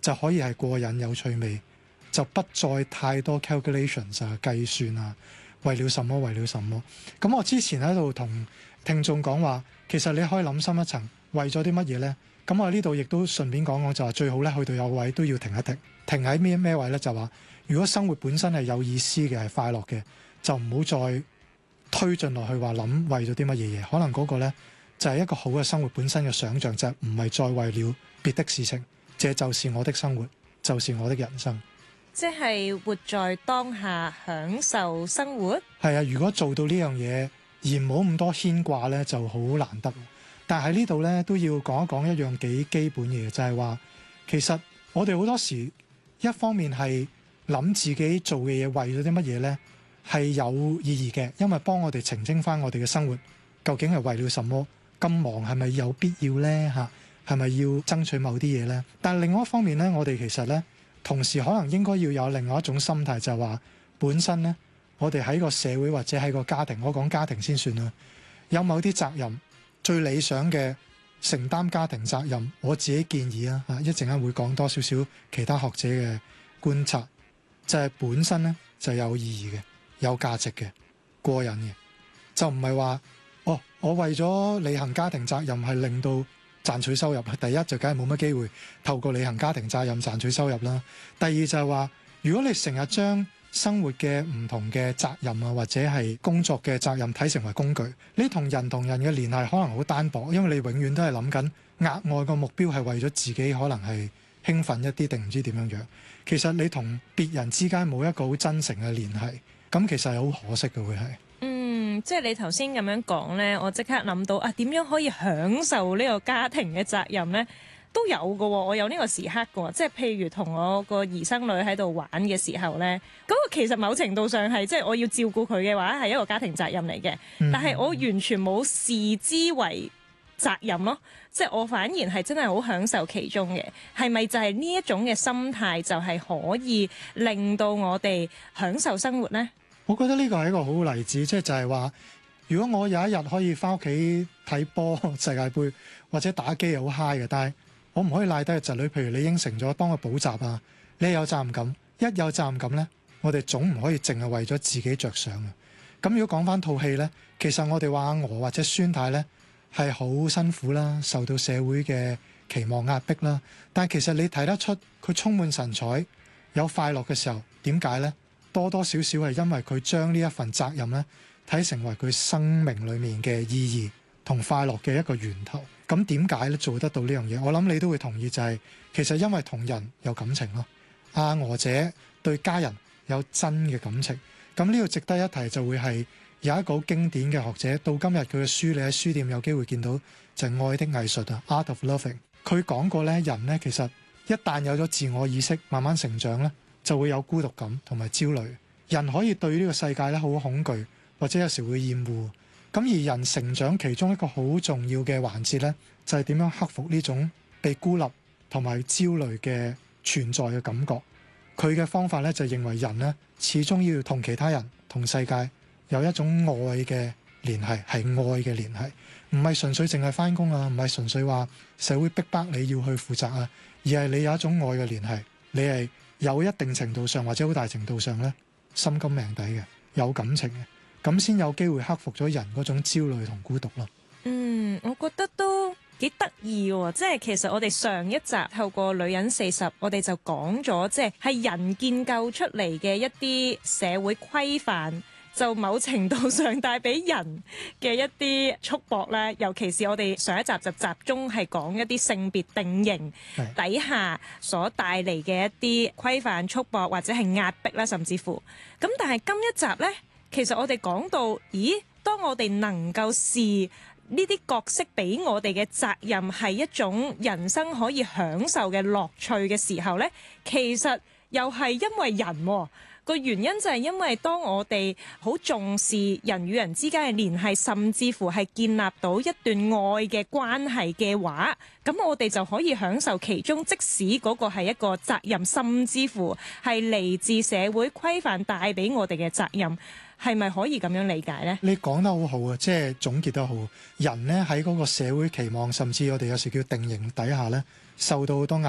就可以係過癮有趣味，就不再太多 calculations 啊計算啊，為了什麼為了什麼。咁我之前喺度同聽眾講話，其實你可以諗深一層，為咗啲乜嘢呢？咁我呢度亦都順便講講，就話最好咧去到有位都要停一停，停喺咩位呢？就話如果生活本身係有意思嘅係快樂嘅，就唔好再推進落去話諗為咗啲乜嘢嘢，可能嗰個呢，就係一個好嘅生活本身嘅想像，就係唔係再為了別的事情，這就是我的生活，就是我的人生。 即係活在當下，享受生活。 係啊，如果做到呢樣嘢而唔好咁多牽掛呢，就好難得。但係喺呢度呢，都要講一講一樣幾基本嘅嘢，就係話其實我哋好多時一方面係諗自己做嘅嘢為咗啲乜嘢呢，係有意義嘅，因為幫我哋澄清翻我哋嘅生活究竟係為了什麼，咁忙係咪有必要呢？係咪要爭取某啲嘢呢？但係另外一方面呢，我哋其實呢，同時可能應該要有另外一種心態，就係話本身呢，我哋喺個社會或者喺個家庭，我講家庭先算啦，有某啲責任，最理想嘅承擔家庭責任，我自己建議啊，一陣間會講多少少其他學者嘅觀察，就係本身呢，就有意義嘅、有價值嘅、過癮嘅，就唔係話我為咗履行家庭責任係令到賺取收入，第一就梗係冇乜機會透過履行家庭責任賺取收入啦。第二就係話，如果你成日將生活嘅唔同嘅責任啊，或者係工作嘅責任睇成為工具，你同人嘅聯繫可能好單薄，因為你永遠都係諗緊額外個目標係為咗自己，可能係興奮一啲定唔知點樣樣。其實你同別人之間冇一個好真誠嘅聯繫，咁其實係好可惜嘅會係。 即係你頭先咁樣講呢，我即刻諗到點樣可以享受呢個家庭嘅責任呢？都有㗎喎，我有呢個時刻㗎喎，即係譬如同我個兒生女喺度玩嘅時候呢，嗰個其實某程度上係即係我要照顧佢嘅話係一個家庭責任嚟嘅，但係我完全冇視之為責任咯，即係我反而係真係好享受其中嘅。係咪就係呢一種嘅心態就係可以令到我哋享受生活呢？ 我覺得呢個係一個好好例子，即係就係話，如果我有一日可以翻屋企睇波世界盃或者打機係好 high 嘅，但係我唔可以賴低個侄女。譬如你應承咗幫佢補習啊，你有責任感，一有責任感呢，我哋總唔可以淨係為咗自己着想嘅。咁如果講翻套戲呢，其實我哋話阿娥或者孫太呢係好辛苦啦，受到社會嘅期望壓迫啦，但係其實你睇得出佢充滿神采有快樂嘅時候，點解呢？多多少少係因為佢將呢一份責任呢睇成為佢生命裡面嘅意義同快樂嘅一個源頭。咁點解咧做得到呢樣嘢？我諗你都會同意，就係其實因為同人有感情咯。阿娥姐對家人有真嘅感情。咁呢個值得一提，就會係有一個好經典嘅學者，到今日佢嘅書你喺書店有機會見到，就係《愛的藝術》啊，《Art of Loving》。佢講過咧，人咧其實一旦有咗自我意識，慢慢成長咧，就會有孤獨感同埋焦慮。人可以對呢個世界咧好恐懼，或者有時會厭惡。咁而人成長其中一個好重要嘅環節咧，就係點樣克服呢種被孤立同埋焦慮嘅存在嘅感覺。佢嘅方法咧就認為人咧始終要同其他人、同世界有一種愛嘅聯繫，係愛嘅聯繫，唔係純粹淨係返工啊，唔係純粹話社會逼迫你要去負責啊，而係你有一種愛嘅聯繫，你係有一定程度上或者好大程度上咧心甘命抵嘅，有感情嘅，咁先有機會克服咗人嗰種焦慮同孤獨咯。 我覺得都幾得意喎，即係其實我哋上一集透過女人40，我哋就講咗，即係人建構出嚟嘅一啲社會規範，就某程度上帶俾人嘅一啲束縛咧。尤其是我哋上一集就集中係講一啲性別定型底下所帶嚟嘅一啲規範束縛或者係壓迫啦，甚至乎咁。但係今一集咧，其實我哋講到，當我哋能夠視呢啲角色俾我哋嘅責任係一種人生可以享受嘅樂趣嘅時候呢，其實又係因為人個原因就係因為當我哋好重視人與人之間嘅聯繫，甚至乎係建立到一段愛嘅關係嘅話，咁我哋就可以享受其中，即使嗰個係一個責任，甚至乎係嚟自社會規範帶俾我哋嘅責任。係咪可以咁樣理解呢？ 你講得好好啊，即係總結得好。人呢喺嗰個社會期望，甚至我哋有時叫定型底下呢，受到好多壓力，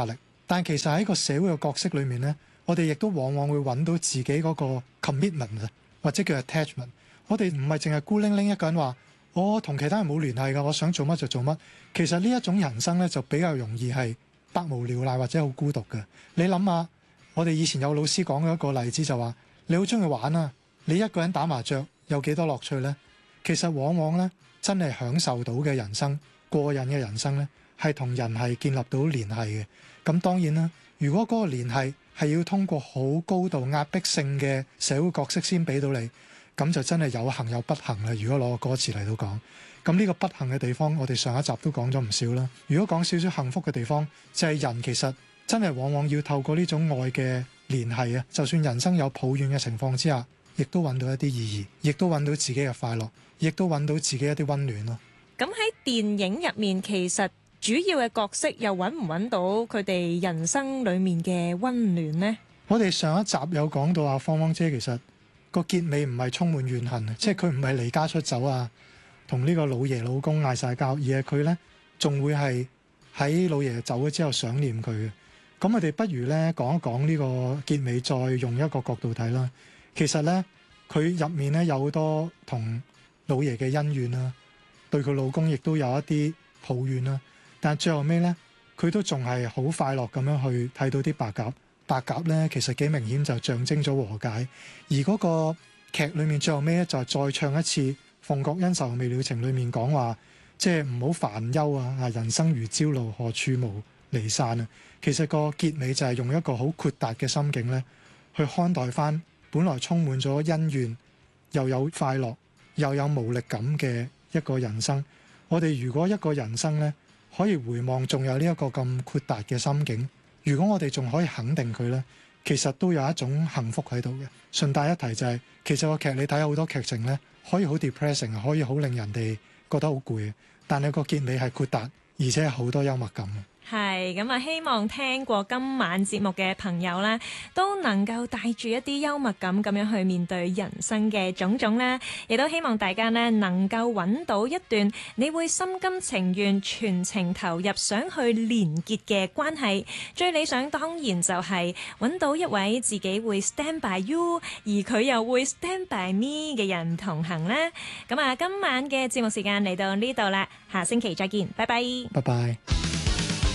但其實喺個社會嘅角色裏面咧，我哋亦都往往會揾到自己嗰個 commitment 啊，或者叫 attachment。我哋唔係淨係孤零零一個人話，我同其他人冇聯繫㗎，我想做乜就做乜。其實呢一種人生咧，就比較容易係百無聊賴或者好孤獨嘅。你諗下，我哋以前有老師講嘅一個例子就話，你好中意玩啊，你一個人打麻雀有幾多樂趣呢？其實往往咧，真係享受到嘅人生、過癮嘅人生咧，係同人係建立到聯繫嘅。咁當然啦，如果嗰個聯繫係要通過好高度壓迫性嘅社會角色先俾到你，咁就真係有幸有不幸啦。如果攞個歌詞嚟到講，咁呢個不幸嘅地方，我哋上一集都講咗唔少啦。如果講少少幸福嘅地方，就係人其實真係往往要透過呢種愛嘅聯繫啊，就算人生有抱怨嘅情況之下，亦都揾到一啲意義，亦都揾到自己嘅快樂，亦都揾到自己一啲溫暖咯。 咁喺電影入面，其實主要嘅角色又揾唔揾到佢哋人生裡面嘅溫暖呢？ 我哋上一集有講到芳芳姐其實個結尾唔係充滿怨恨啊，即係佢唔係離家出走啊，同呢個老爺老公嗌晒交，而係佢呢仲會係喺老爺走咗之後想念佢嘅。咁我哋不如呢講一講呢個結尾，再用一個角度睇啦。其實呢，佢入面呢有好多同老爺嘅恩怨啦，對佢老公亦都有一啲抱怨啦。但係最後尾呢，佢都仲係好快樂咁樣去睇到啲白鴿。白鴿呢其實幾明顯就象徵咗和解。而嗰個劇裏面最後尾咧就係再唱一次《鳳閣恩仇未了情》裏面講話，即係唔好煩憂啊！人生如朝露，何處無離散啊！其實個結尾就係用一個好豁達嘅心境咧，去看待翻本來充滿咗恩怨，又有快樂，又有無力感嘅一個人生。我哋如果一個人生咧可以回望，仲有呢一個咁豁達嘅心境，如果我哋仲可以肯定佢咧，其實都有一種幸福喺度嘅。順帶一提就係，其實個劇你睇好多劇情咧，可以好 depressing， 可以好令人哋覺得好攰，但係個結尾係豁達，而且係好多幽默感。 係咁啊！希望聽過今晚節目嘅朋友咧，都能夠帶住一啲幽默感咁樣去面對人生嘅種種啦。亦都希望大家呢能夠揾到一段你會心甘情願、全情投入、想去連結嘅關係。最理想當然就係揾到一位自己會 stand by you， 而佢又會 stand by me 嘅人同行啦。咁啊，今晚嘅節目時間嚟到呢度啦，下星期再見，拜拜。 拜拜。